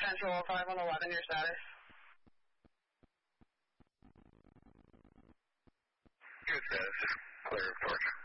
Central 05 on 11, your status? Good status. Clear of torch.